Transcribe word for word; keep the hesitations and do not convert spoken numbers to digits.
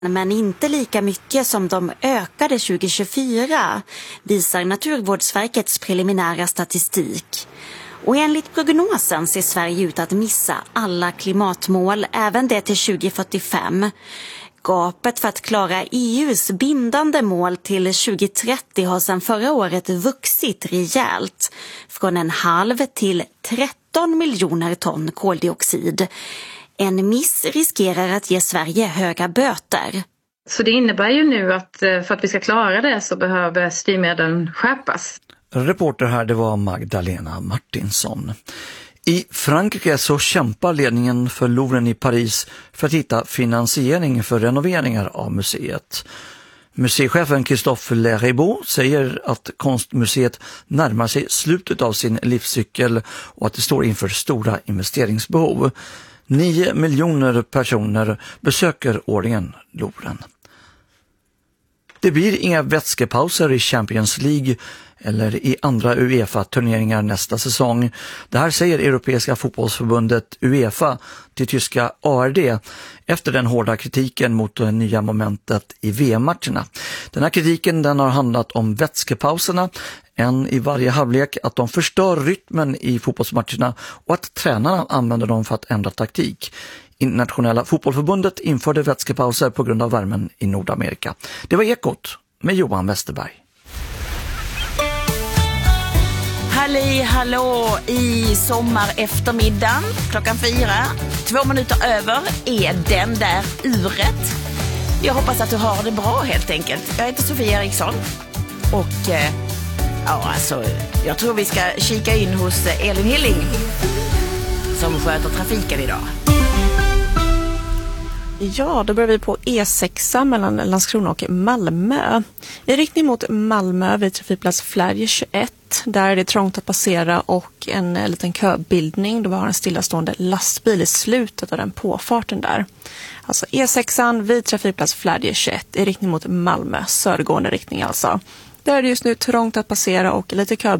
Men inte lika mycket som de ökade tjugo tjugofyra, visar Naturvårdsverkets preliminära statistik. Och enligt prognosen ser Sverige ut att missa alla klimatmål, även det till tjugo fyrtiofem. Gapet för att klara E U:s bindande mål till tjugo trettio har sedan förra året vuxit rejält. Från en halv till tretton miljoner ton koldioxid. En miss riskerar att ge Sverige höga böter. Så det innebär ju nu att för att vi ska klara det så behöver styrmedlen skärpas. Reporter här, det var Magdalena Martinsson. I Frankrike så kämpar ledningen för Louvren i Paris för att hitta finansiering för renoveringar av museet. Museichefen Christophe Leribaud säger att konstmuseet närmar sig slutet av sin livscykel och att det står inför stora investeringsbehov. Nio miljoner personer besöker årligen Louvren. Det blir inga vätskepauser i Champions League eller i andra UEFA-turneringar nästa säsong. Det här säger Europeiska fotbollsförbundet UEFA till tyska A R D efter den hårda kritiken mot det nya momentet i V M-matcherna. Den här kritiken den har handlat om vätskepauserna, en i varje halvlek, att de förstör rytmen i fotbollsmatcherna och att tränarna använder dem för att ändra taktik. Internationella fotbollsförbundet införde vätskepauser på grund av värmen i Nordamerika. Det var Ekot med Johan Westerberg. Halli hallå i sommar eftermiddagen klockan fyra. Två minuter över är den där uret. Jag hoppas att du har det bra helt enkelt. Jag heter Sofia Eriksson och eh, ja, alltså, jag tror vi ska kika in hos Elin Hilling som sköter trafiken idag. Ja, då börjar vi på E sex mellan Landskrona och Malmö. I riktning mot Malmö vid trafikplats Flärje tjugoett, där är det trångt att passera och en liten köbildning då vi har en stillastående lastbil i slutet av den påfarten där. Alltså E sex vid trafikplats Flärje tjugoett i riktning mot Malmö, södergående riktning alltså. Där är det just nu trångt att passera och lite köbildning